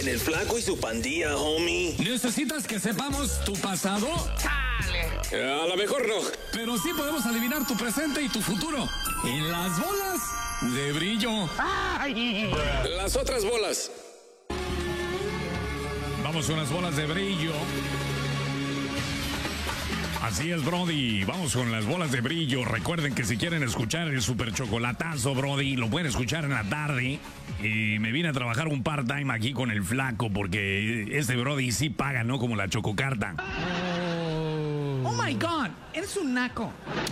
en el Flaco y su pandilla, homie. ¿Necesitas que sepamos tu pasado? A lo mejor no. Pero sí podemos adivinar tu presente y tu futuro. En las bolas de brillo. Las otras bolas. Vamos con las bolas de brillo. Así es, Brody. Vamos con las bolas de brillo. Recuerden que si quieren escuchar el super chocolatazo, Brody, lo pueden escuchar en la tarde. Y me vine a trabajar un part-time aquí con el Flaco porque este Brody sí paga, ¿no? Como la chococarta. Oh my God, eres un naco.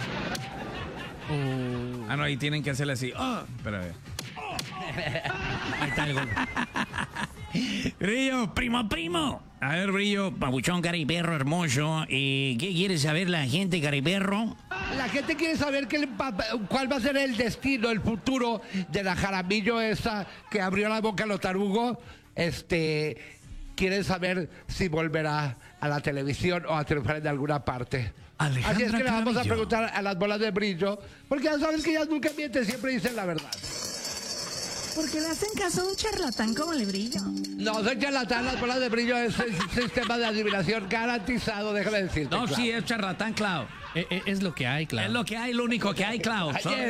Ah, no, ahí tienen que hacerle así. Espera. Ahí está el gol. Brillo, primo. A ver, Brillo, pabuchón, cariperro hermoso. ¿Qué quiere saber la gente, cariperro? La gente quiere saber cuál va a ser el destino, el futuro de la Jaramillo esa que abrió la boca a los tarugos. Quieren saber si volverá a la televisión o a triunfar en alguna parte. Alejandra Así es que le vamos a Jaramillo. preguntar a las bolas de brillo, porque ya sabes que ellas nunca mienten, siempre dicen la verdad. Porque le hacen caso a un charlatán como el Brillo. No, soy charlatán, las bolas de brillo es un sistema de adivinación garantizado, déjame decirte. No, Clau. sí, es charlatán, Clau. Es lo que hay, claro. Es lo que hay, lo único que hay, Clau.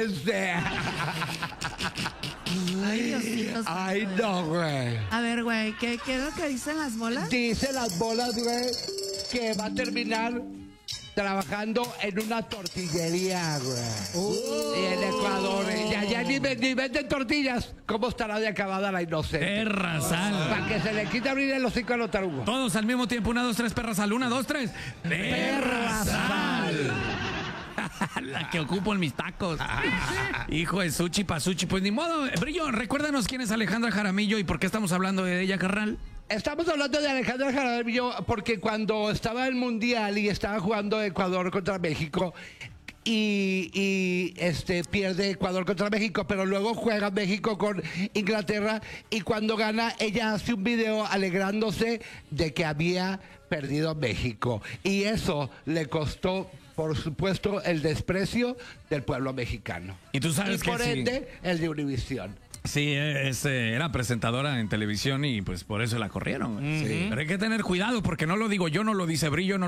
Ay, Diositos. Ay, no, güey. A ver, güey, ¿qué es lo que dicen las bolas? Dice las bolas, güey, que va a terminar trabajando en una tortillería, güey. Y en Ecuador. Ya ni venden tortillas. ¿Cómo estará de acabada la inocente? Perrasal. Para que se le quite abrir el hocico a los tarugos. Todos al mismo tiempo. 1, 2, 3, perrasal. 1, 2, 3. Perrasal. La que ocupo en mis tacos. Hijo de Suchi Pasuchi. Pues ni modo. Brillo, recuérdanos quién es Alejandra Jaramillo y por qué estamos hablando de ella, carnal. Estamos hablando de Alejandra Jaramillo porque cuando estaba el Mundial y estaba jugando Ecuador contra México y pierde Ecuador contra México, pero luego juega México con Inglaterra y cuando gana ella hace un video alegrándose de que había perdido México y eso le costó, por supuesto, el desprecio del pueblo mexicano. Y tú sabes y que por sí. ende, el de Univisión. Sí, era presentadora en televisión y pues por eso la corrieron. Sí. Pero hay que tener cuidado porque no lo digo yo, no lo dice Brillo, no